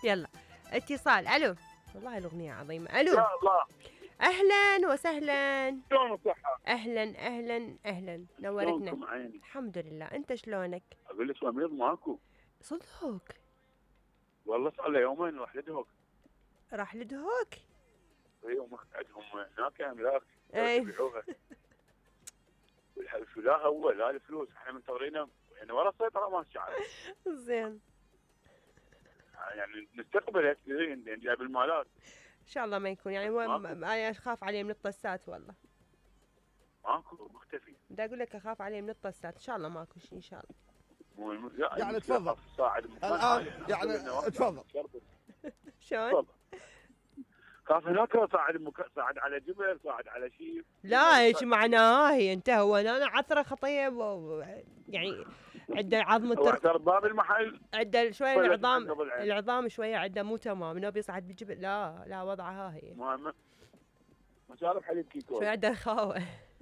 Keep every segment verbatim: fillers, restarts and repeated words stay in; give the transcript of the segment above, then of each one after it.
يلا اتصال. الو، والله الاغنيه عظيمه. الو، يا الله، اهلا وسهلا. شلون الصحة؟ اهلا اهلا اهلا، نورتنا. شلونكم عيني؟ الحمد لله، انت شلونك؟ اقول لك مريض ماكو، صدق؟ والله صار له يومين راح لدهوك. راح لدهوك؟ يوم عندهم هناك املاك اي يبيعوها. والحلف لا هو لا الفلوس، احنا منتظرينه يعني ورا السيطرة ما شعر. زين، يعني نستقبل يعني جايب المالات. ان شاء الله ما يكون يعني هو ماكو. انا اخاف عليه من الطسات والله. ماكو مختفي. بدي اقول لك اخاف عليه من الطسات، ان شاء الله ماكو شيء ان شاء الله. مو الم... لا يعني المشكلة تفضل. خاف الصاعد المكان الآن عالي. يعني تفضل. شلون؟ تفضل. خاف هناك صاعد المك... صاعد على جبل، صاعد على شيء. لا ايش معناه هي انت هو انا عثره خطيه و... يعني عنده عظم هو الترق، اعترض باب المحل. عنده شويه طيب، العظام، قبل العين. العظام شويه عنده مو تمام، انه بيصعد بالجبل. لا لا وضعها هي ما ما ما شارب حليب كيكو. شويه عنده خاوه.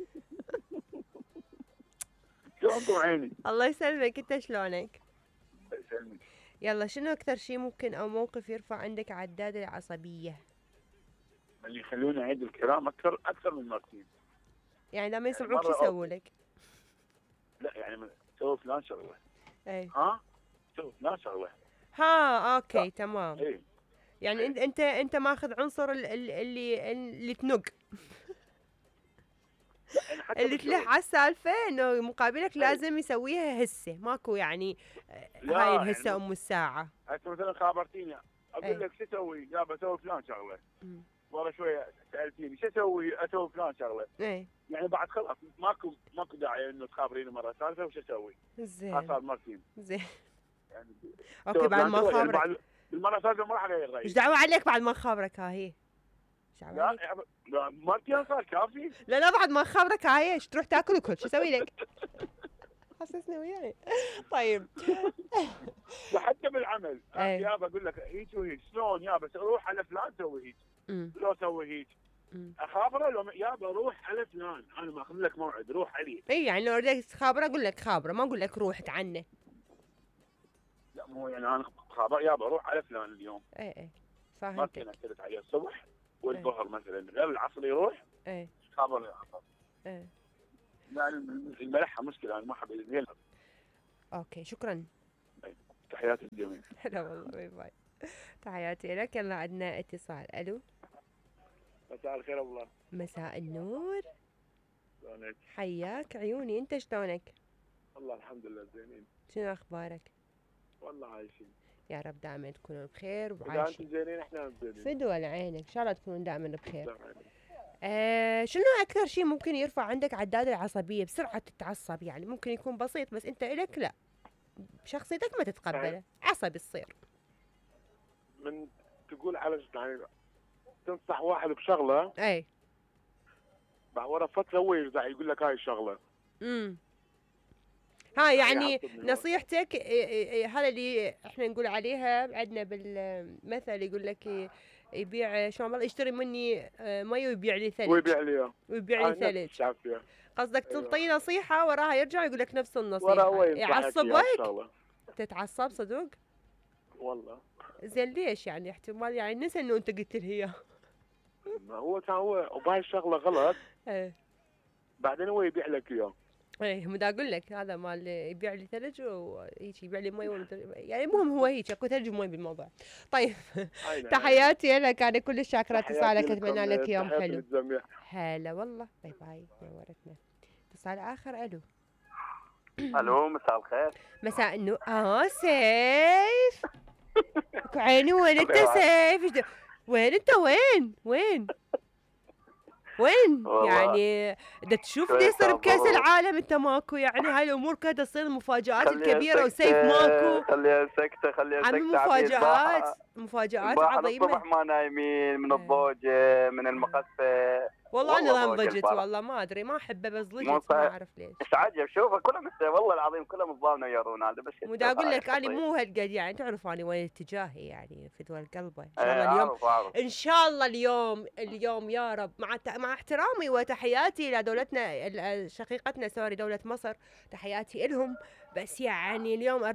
شلونكم عيني؟ الله يسلمك، انت شلونك؟ يسلمك. يلا، شنو اكثر شيء ممكن او موقف يرفع عندك عداد العصبيه؟ اللي يخلوني اعيد الكلام اكثر اكثر من مرتين. يعني لما يعني يسمعوك شو مرة يسووا لك؟ لا يعني من- سوي فلان شغله. اي ها؟ سوي فلان شغله. ها اوكي لا. تمام. اي يعني انت انت انت ماخذ عنصر ال- ال- اللي اللي تنق، يعني حتى اللي بالشغل. تلح على السالفه انه مقابلك لازم يسويها هسه، ماكو يعني لا، هاي يعني الهسه م- ام الساعه. هسه مثلا خابرتيني اقول أي. لك شو اسوي؟ لا بسوي فلان شغله. مم. ورا شويه سالتيني شو اسوي؟ اسوي فلان شغله. ايه يعني بعد خلاص ماكو ماكو داعي انه تخابريني مره ثالثه وش اسوي؟ هذا زين صار مرتين. زين يعني اوكي سوي بعد فلان ما شغلة، يعني خابرك. بعد بالمره الثالثه ما راح اغير رايي. ايش دعوه عليك بعد ما خابرك ها هي؟ ايش دعوه لا عليك؟ يا عم- لا مرتين صار كافي. لا لا بعد ما خابرك هاي ايش تروح تاكل وكل شو اسوي لك؟ حسسني وياي. طيب وحتى بالعمل أي. يابا اقول لك هيك وهيك شلون يابا روح على فلان سوي هيك امم لو سوي هيك امم اخابره لو يابا روح على فلان انا ماخذ لك موعد روح عليه. اي يعني لو ردك خابره اقول لك خابره، ما اقول لك روح عنه. لا مو يعني انا خابر يابا روح على فلان اليوم. اي اي ما فهمتك. كنا اكلت عليه الصبح والظهر مثلا غير العصر يروح اي خابر يا خابر. اي يعني الملحه مشكله انا ما احب زين. اوكي شكرا. تحياتي للجميع. هلا والله، باي باي. تحياتي لك. يلا عندنا اتصال. الو، مساء الخير والله. مساء النور. شلونك؟ حياك عيوني، انت شلونك؟ والله الحمد لله زينين. شنو اخبارك؟ والله عايشين. يا رب دائما تكونوا بخير اذا انتم وعايشين. زينين احنا زينين. فدوى لعينك، ان شاء الله تكونوا دائما بخير. دائماً. آه شنو اكثر شيء ممكن يرفع عندك عداد العصبيه؟ بسرعه تتعصب يعني، ممكن يكون بسيط بس انت الك لا، شخصيتك ما تتقبله، عصبي تصير. من تقول على يعني تنصح واحد بشغله اي بعد ورا فتره هو يرجع يقول لك هاي الشغله. امم ها يعني يعصبني نصيحتك إيه إيه إيه هذا اللي احنا نقول عليها عندنا بالمثل، يقول لك ي- يبيع شلون والله يشتري مني آه، مي ويبيع لي ثلج، ويبيع لي اياه. ويبيع لي آه، نفس ثلج. الشعب فيها. قصدك أيوة. تعطيه نصيحة وراها يرجع يقول لك نفس ورا النصيحة، هو ينصحك إياه يعصبك بشغلة. تتعصب صدق؟ والله زين ليش يعني؟ احتمال يعني نسى انه انت قلت له اياه. ما هو كان هو وبهاي الشغله غلط ايه بعدين هو يبيع لك اياه. ايه مدا اقول لك هذا مال يبيع لي ثلج وهيك يبيع لي مي ومدري- يعني المهم هو هيك اكو ثلج ومي بالموضوع. طيب أي نعم. تحياتي لك، انا كل شاكرة تحياتي اتصالك، لكم، اتمنى لك يوم تحياتي حلو. للجميع. هلا والله، باي باي، نورتنا. اتصال اخر. الو، الو مساء الخير. مساء النور. اه سيف اكو عيني، وين انت سيف؟ إيش د- وين انت؟ وين وين وين والله يعني دا تشوف شوية دي يصير بكاس ظروف. العالم انت ماكو، يعني هاي الامور كلها تصير المفاجآت خليها الكبيره سكتة، وسيف ماكو. خليها سكتة خليها عمي سكتة. عبيد مفاجآت باحة- مفاجآت باحة عظيمه. الصبح ما نايمين من إيه. الضوجة من المقفة. والله انا والله ضام ضوج ضجت، البارح. والله ما ادري، ما احبه بس مو ضجت ما صحيح. اعرف ليش. ايش عجب شوفه كلهم مست- والله العظيم كلهم الضامنة يا رونالدو بس. مو دا اقول لك انا مو هالقد يعني، تعرف انا وين اتجاهي يعني في دول قلبه. ان شاء الله اليوم، اعرف اعرف. ان شاء الله اليوم اليوم يا رب، مع مع احترامي وتحياتي الى دولتنا ال- شقيقتنا سوري دولة مصر، تحياتي لهم، بس يعني اليوم